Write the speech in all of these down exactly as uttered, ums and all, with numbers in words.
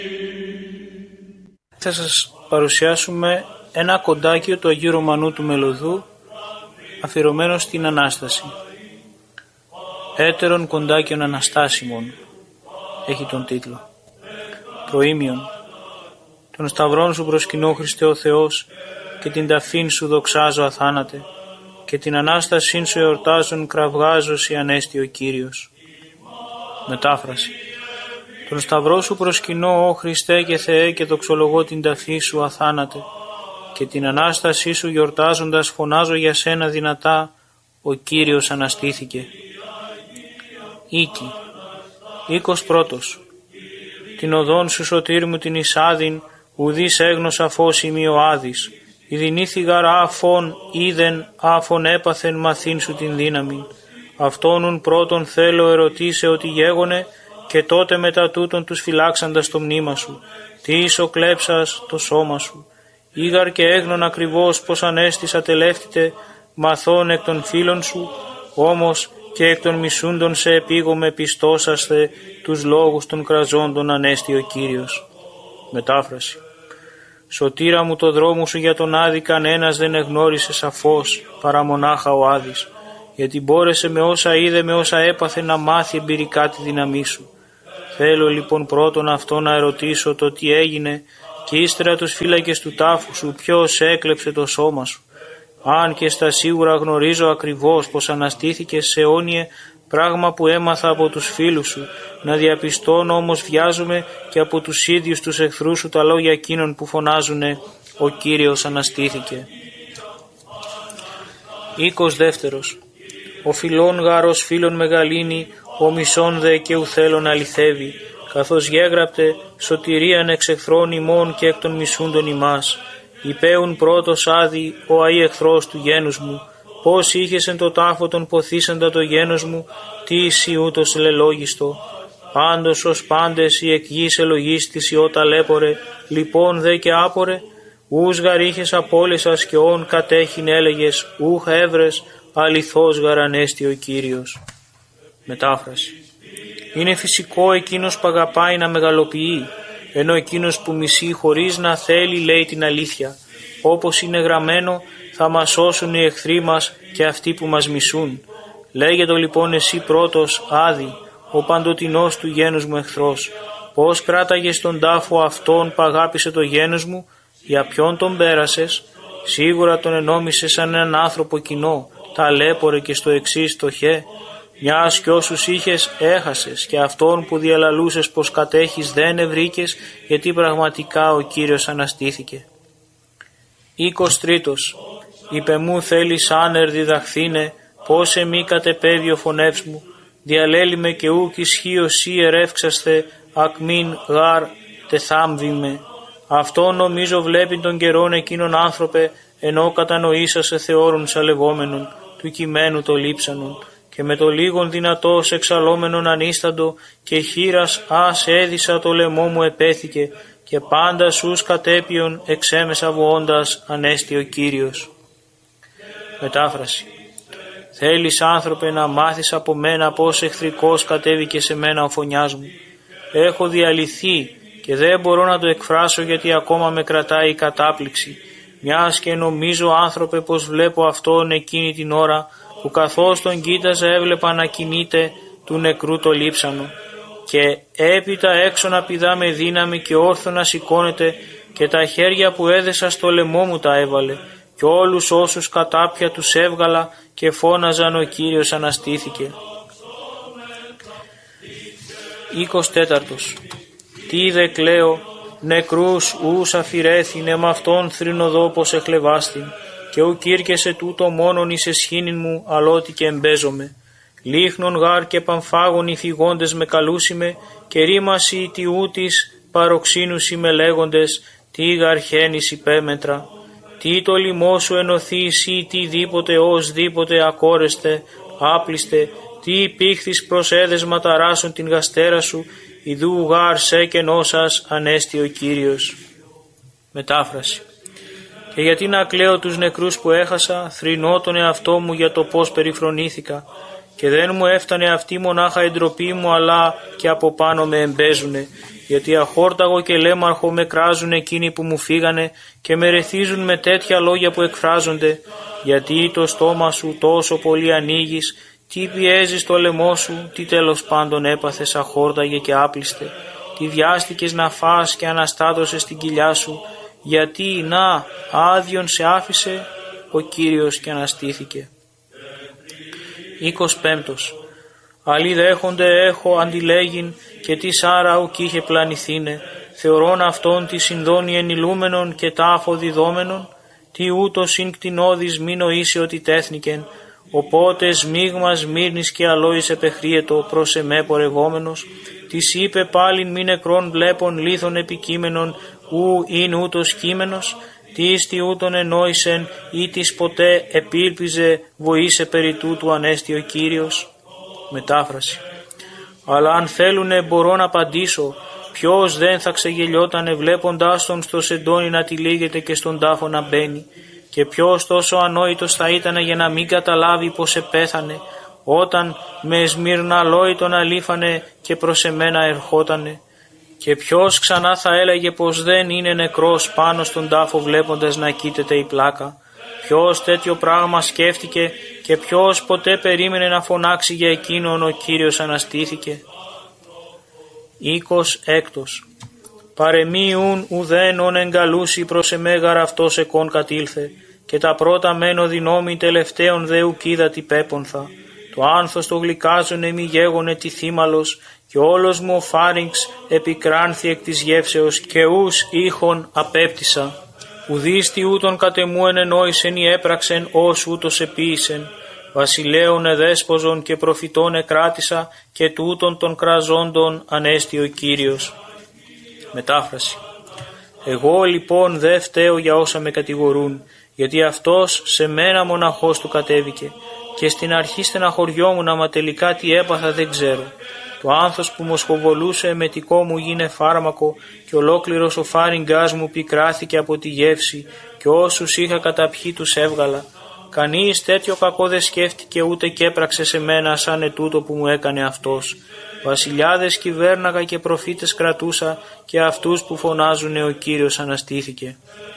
Θα σας παρουσιάσουμε ένα κοντάκιο του Αγίου Ρωμανού του Μελωδού αφιερωμένο στην Ανάσταση. Έτερον κοντάκιον Αναστάσιμον έχει τον τίτλο. Προήμιον. Τον σταυρόν σου προσκυνώ Χριστέ ο Θεός και την ταφήν σου δοξάζω αθάνατε και την Ανάστασήν σου εορτάζον κραυγάζω σοι ανέστη ο Κύριος. Μετάφραση. Τον σταυρό σου προσκυνώ, Ω Χριστέ και Θεέ, και δοξολογώ την ταφή σου αθάνατε και την Ανάστασή σου γιορτάζοντας φωνάζω για σένα δυνατά, ο Κύριος αναστήθηκε. Οίκη. Οίκος πρώτος. Την οδόν σου σωτήρ μου την εισάδην, ουδείς έγνωσα φως ημί ο άδης. Ιδινήθη γαρ άφων είδεν, άφων έπαθεν μαθήν σου την δύναμη. Αυτόνουν πρώτον θέλω ερωτήσε ότι γέγονε, και τότε μετά τούτον τους φυλάξαντας το μνήμα σου. Τι ίσο κλέψας το σώμα σου. Ήγαρ και έγνων ακριβώς πως ανέστησα τελεύτητε, μαθών εκ των φίλων σου, όμως και εκ των μισούντων σε επίγομαι πιστώσαστε τους λόγους των κραζόντων ανέστη ο Κύριος. Μετάφραση. Σωτήρα μου το δρόμο σου για τον Άδη κανένας δεν εγνώρισε σαφώς παρά μονάχα ο Άδης, γιατί μπόρεσε με όσα είδε, με όσα έπαθε να μάθει εμπειρικά τη δύναμή σου. Θέλω λοιπόν πρώτον αυτό να ερωτήσω το τι έγινε και ύστερα τους φύλακες του τάφου σου ποιος έκλεψε το σώμα σου. Αν και στα σίγουρα γνωρίζω ακριβώς πως αναστήθηκες σε αιώνιε, πράγμα που έμαθα από τους φίλους σου, να διαπιστώνω όμως βιάζομαι και από τους ίδιους τους εχθρούς σου τα λόγια εκείνων που φωνάζουνε «Ο Κύριος αναστήθηκε». Οίκος δεύτερος. Ο φιλόν γάρος φίλων μεγαλύνει, ο μισόν δε και ουθέλων αληθεύει, καθώς γέγραπτε σωτηρίαν εξ εχθρών ημών και εκ των μισούντων ημάς. Υπέουν πρώτος Άδη, ο αΐ εχθρός του γένους μου, πώς είχες εν το τάφο τον ποθήσαντα το γένος μου, τι εσύ ούτως λελόγιστο. Πάντως ως πάντες η εκ γης ελογίστηση ο ταλέπορε, λοιπόν δε και άπορε, ούς γαρ είχες απόλυσας και όν κατέχειν έλεγες, ούχ έβρες, αληθώς γαρ ανέστη ο Κύριος. Μετάφραση. Είναι φυσικό εκείνος που αγαπάει να μεγαλοποιεί, ενώ εκείνος που μισεί χωρίς να θέλει λέει την αλήθεια. Όπως είναι γραμμένο, θα μας σώσουν οι εχθροί μας και αυτοί που μας μισούν. Λέγε λοιπόν εσύ πρώτος, Άδη, ο παντοτινός του γένους μου εχθρός, πώς κράταγες τον τάφο αυτόν που αγάπησε το γένος μου, για ποιον τον πέρασες, σίγουρα τον ενόμισες σαν έναν άνθρωπο κοινό, ταλέπορε και στο εξής το χε, μιας κι όσους είχες έχασες και αυτόν που διαλαλούσες πως κατέχεις δεν ευρήκες, γιατί πραγματικά ο Κύριος αναστήθηκε. Οίκος τρίτος. Είπε μου θέλεις άνερ διδαχθήνε, πως εμεί κατεπέδιο φωνεύς μου, διαλέλη με και ούκ ισχύω σύ ερεύξαστε, ακμήν γάρ τεθάμβημε. Αυτό νομίζω βλέπει τον καιρόν εκείνον άνθρωπε, ενώ κατανοήσασε θεώρουν σαλευόμενον, του κειμένου το λείψανον, και με το λίγον δυνατός εξαλόμενον ανίσταντο, και χείρας ας έδισα το λαιμό μου επέθηκε, και πάντα σους κατέπιον εξέμεσα βοώντας ανέστη ο Κύριος. Μετάφραση. Θέλεις άνθρωπε να μάθεις από μένα πως εχθρικός κατέβηκε σε μένα ο φωνιάς μου. Έχω διαλυθεί και δεν μπορώ να το εκφράσω γιατί ακόμα με κρατάει η κατάπληξη, μιας και νομίζω άνθρωπε πως βλέπω αυτόν εκείνη την ώρα που καθώς τον κοίταζα έβλεπα να κινείται του νεκρού το λείψανο και έπειτα έξω να πηδά με δύναμη και όρθο να σηκώνεται και τα χέρια που έδεσα στο λαιμό μου τα έβαλε και όλους όσους κατάπια τους έβγαλα και φώναζαν ο Κύριος αναστήθηκε. Οίκος τέταρτος. Τι δε κλαίω, νεκρούς ους αφηρέθηνε μ' αυτόν θρηνοδό πως εχλεβάστην και ου κύρκεσε τούτο μόνον εις εσχήνην μου αλότι και εμπέζομαι. Λίχνον γάρ και παμφάγων οι φυγόντες με καλούσιμε και ρήμασι τι ούτης παροξύνουσι με λέγοντες τι γαρχένης υπέμετρα. Τι το λοιμό σου ενωθεί εσύ τι δίποτε ως δίποτε ακόρεστε, άπλιστε, τι υπήχθης προς έδεσμα ταράσουν την γαστέρα σου, ιδού γάρ σε κενό σας ανέστη ο Κύριος. Μετάφραση. Και γιατί να κλαίω τους νεκρούς που έχασα, θρηνώ τον εαυτό μου για το πώς περιφρονήθηκα και δεν μου έφτανε αυτή μονάχα η ντροπή μου αλλά και από πάνω με εμπέζουνε, γιατί αχόρταγο και λέμαρχο με κράζουν εκείνοι που μου φύγανε και με ρεθίζουν με τέτοια λόγια που εκφράζονται, γιατί το στόμα σου τόσο πολύ ανοίγεις, τι πιέζεις το λαιμό σου, τι τέλος πάντων έπαθες αχόρταγε και άπλιστε, τι βιάστηκες να φας και αναστάτωσες την κοιλιά σου, γιατί να άδειον σε άφησε ο Κύριος και αναστήθηκε. είκοσι πέμπτος. Αλλοί δέχονται έχω αντιλέγειν και τι άρα ουκ είχε πλανηθήνε, θεωρών αυτόν τη συνδόνη ενηλούμενον και τάφο διδόμενον, τι ούτω συν κτηνώδης μη νοήσει ότι τέθνικεν, οπότε σμίγμα Σμύρνης και αλόης επεχρίετο προς εμέ πορευόμενος, της είπε πάλιν μη νεκρών βλέπων λίθων επικείμενον, ου ειν ούτως κείμενος, τις τι ούτων ενόησεν ή της ποτέ επίλπιζε βοήσε περί τούτου ανέστη ο Κύριος. Μετάφραση. Αλλά αν θέλουνε μπορώ να απαντήσω, ποιος δεν θα ξεγελιότανε βλέποντάς τον στο σεντόνι να τυλίγεται και στον τάφο να μπαίνει, και ποιος τόσο ανόητος θα ήτανε για να μην καταλάβει πως επέθανε, όταν με σμυρναλόι τον αλήφανε και προς εμένα ερχότανε, και ποιος ξανά θα έλεγε πως δεν είναι νεκρός πάνω στον τάφο βλέποντας να κοίταται η πλάκα. Ποιος τέτοιο πράγμα σκέφτηκε και ποιος ποτέ περίμενε να φωνάξει για εκείνον ο Κύριος αναστήθηκε. Οίκος έκτος. Παρεμίουν ουδέν ον εγκαλούσι προς εμέ γαραυτός εκόν κατήλθε, και τα πρώτα μένω δυνόμη τελευταίων δε ουκίδα τι πέπονθα. Το άνθος το γλυκάζωνε μη γέγονε τη θύμαλος, και όλος μου ο φάριγξ επικράνθη εκ της γεύσεως και ους ήχον απέπτυσα. Ουδείς τι ούτων κατεμού ενενόησεν ή έπραξεν ως ούτως επίησεν. Βασιλέων εδέσποζον και προφητών εκράτησα και τούτων των κραζόντων ανέστη ο Κύριος. Μετάφραση. Εγώ λοιπόν δε φταίω για όσα με κατηγορούν, γιατί αυτός σε μένα μοναχός του κατέβηκε, και στην αρχή στεναχωριόμουν, άμα τελικά τι έπαθα δεν ξέρω. Το άνθος που μοσχοβολούσε εμετικό μου γίνε φάρμακο, και ολόκληρος ο φάριγγάς μου πικράθηκε από τη γεύση, και όσους είχα καταπιεί τους έβγαλα. Κανείς τέτοιο κακό δεν σκέφτηκε ούτε και έπραξε σε μένα σαν ετούτο που μου έκανε αυτός. Βασιλιάδες κυβέρναγα και προφήτες κρατούσα, και αυτούς που φωνάζουνε ο Κύριος αναστήθηκε.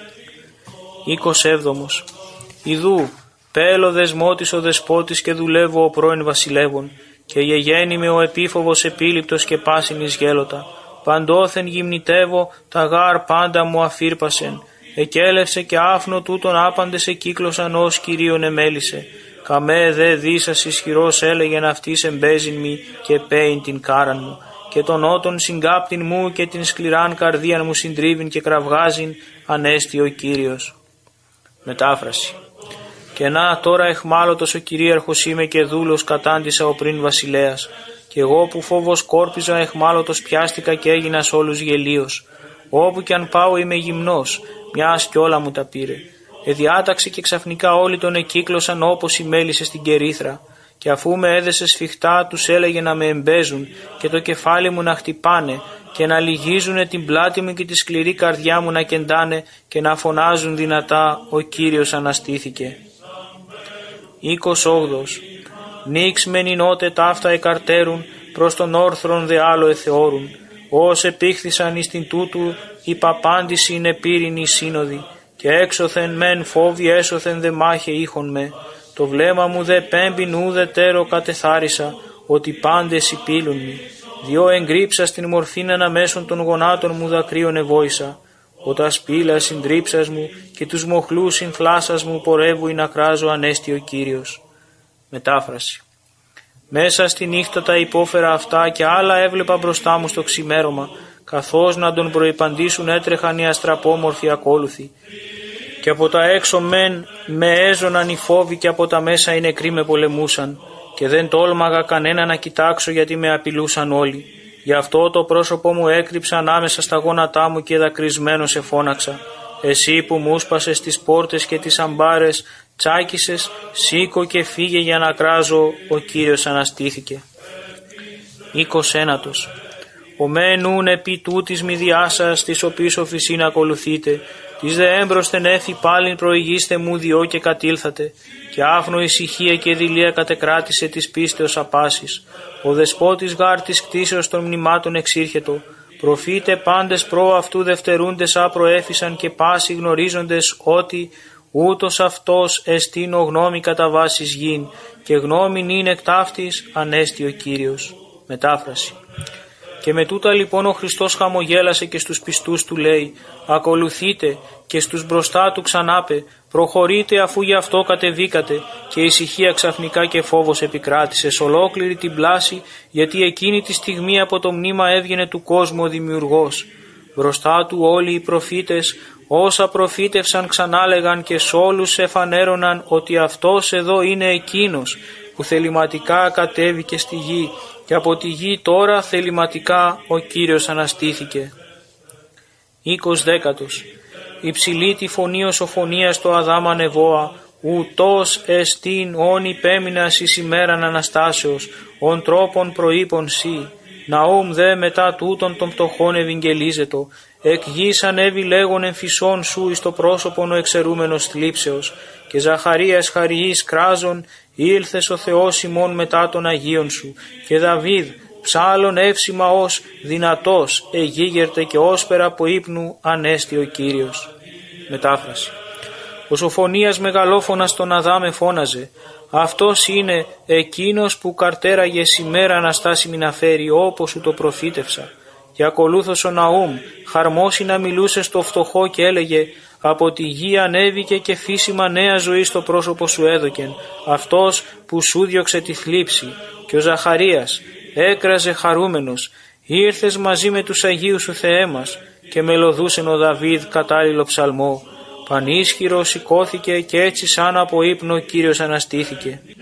Οίκος έβδομος. Ιδού, πέλο δεσμότης ο δεσπότης και δουλεύω ο πρώην βασιλεύων, και γεγέννη με ο επίφοβος επίληπτος και πάσινης γέλοτα. Παντόθεν γυμνητεύω, τα γάρ πάντα μου αφήρπασεν. Εκέλευσε και άφνο τούτον άπαντες εκύκλωσαν ως Κυρίον εμέλησε. Καμέ δε δίσας ισχυρός έλεγεν αυτής εμπέζειν μη και πέιν την κάραν μου. Και τον ότον συγκάπτην μου και την σκληράν καρδίαν μου συντρίβην και κραυγάζειν ανέστη ο Κύριος. Μετάφραση. Και να τώρα εχμάλωτος ο κυρίαρχος είμαι και δούλος κατάντησα ο πριν βασιλέας. Και εγώ που φόβος κόρπιζα εχμάλωτος πιάστηκα και έγινα σ' όλους γελίος. Όπου κι αν πάω είμαι γυμνός, μιας κι όλα μου τα πήρε. Εδιάταξε και ξαφνικά όλοι τον εκύκλωσαν όπως οι μέλισσες στην κερίθρα. Και αφού με έδεσε σφιχτά τους έλεγε να με εμπέζουν και το κεφάλι μου να χτυπάνε και να λυγίζουνε την πλάτη μου και τη σκληρή καρδιά μου να κεντάνε και να φωνάζουν δυνατά ο Κύριος αναστήθηκε. Οίκος όγδος. Νίξ μεν εινότε ταύτα εκαρτέρουν, προς τον όρθρον δε άλλο εθεώρουν. Ως επήχθησαν εις την τούτου η παπάντηση είναι πύρινη σύνοδη, και έξωθεν μεν φόβοι έσωθεν δε μάχε ήχον με. Το βλέμμα μου δε πέμπιν ούδε τέρο κατεθάρισα, ότι πάντες υπήλουν μη. Διό εγκρύψα στην μορφήν αναμέσων των γονάτων μου δακρύων εβόησα. Όταν σπήλα συντρίψας μου και τους μοχλούς συνθλάσας μου πορεύου να κράζω ανέστη ο Κύριος. Μετάφραση. Μέσα στη νύχτα τα υπόφερα αυτά και άλλα έβλεπα μπροστά μου στο ξημέρωμα, καθώς να τον προϋπαντήσουν έτρεχαν οι αστραπόμορφοι ακόλουθοι. Και από τα έξω μεν με έζωναν οι φόβοι και από τα μέσα οι νεκροί με πολεμούσαν, και δεν τόλμαγα κανένα να κοιτάξω γιατί με απειλούσαν όλοι. Γι' αυτό το πρόσωπό μου έκρυψα ανάμεσα στα γόνατά μου και δακρυσμένο σε φώναξα. Εσύ που μου σπασες τις πόρτες και τις αμπάρες, τσάκισες, σήκω και φύγε για να κράζω, ο Κύριος αναστήθηκε. Οίκος ένατος. Ο μένουν επί τούτης μη διάσας, της οποής οφεισήν ακολουθείτε, της δε έμπροσθεν έφη πάλιν προηγήστε μου διό και κατήλθατε, και άφνο ησυχία και δειλία κατεκράτησε της πίστεως απάσης. Ο δεσπότης γάρ της κτίσεως των μνημάτων εξήρχετο, προφήτε πάντες προ αυτού δευτερούντες άπροέφησαν και πάσοι γνωρίζοντες ότι ούτως αυτός εστίν ο γνώμη κατά βάσης γην και γνώμην είναι εκ ταύτης ανέστη ο Κύριος. Μετάφραση. Και με τούτα λοιπόν ο Χριστός χαμογέλασε και στους πιστούς του λέει «Ακολουθείτε» και στους μπροστά του ξανάπε «Προχωρείτε αφού γι' αυτό κατεβήκατε» και ησυχία ξαφνικά και φόβος επικράτησε σ' ολόκληρη την πλάση, γιατί εκείνη τη στιγμή από το μνήμα έβγαινε του κόσμου ο Δημιουργός. Μπροστά του όλοι οι προφήτες όσα προφήτευσαν ξανάλεγαν και σ' όλους εφανέρωναν ότι αυτός εδώ είναι εκείνος που θεληματικά κατέβηκε στη γη και από τη γη τώρα θεληματικά ο Κύριος αναστήθηκε. Οίκος δέκατος. Υψηλή τη φωνή οσοφωνίας το Αδάμ ανεβόα, ούτως εστίν όν υπέμεινας εις ημέραν Αναστάσεως, ον τρόπον προείπων σύ. Ναούμ δε μετά τούτον των πτωχών ευηγγελίζετο, εκ γης ανέβη λέγον εμφυσών σου εις το πρόσωπον ο εξαιρούμενος θλίψεως, και Ζαχαρίας χαριής κράζον ήλθες ο Θεός ημών μετά των Αγίων σου, και Δαβίδ ψάλλον εύσημα ως δυνατός εγίγερτε και όσπερα από ύπνου ανέστη ο Κύριος. Μετάφραση. Ο Σοφωνίας μεγαλόφωνας τον Αδάμ εφώναζε «Αυτός είναι εκείνος που καρτέραγε σήμερα Αναστάσιμη να φέρει όπως σου το προφήτευσα». Και ακολούθως ο Ναούμ χαρμόσυνα να μιλούσε στο φτωχό και έλεγε «Από τη γη ανέβηκε και φύσιμα νέα ζωή στο πρόσωπο σου έδωκεν, αυτός που σου διώξε τη θλίψη». Και ο Ζαχαρίας έκραζε χαρούμενος «Ήρθες μαζί με τους Αγίους σου Θεέ μας» και μελωδούσεν ο Δαβίδ κατάλληλο ψαλμό. Πανίσχυρο σηκώθηκε και έτσι σαν από ύπνο ο Κύριος αναστήθηκε.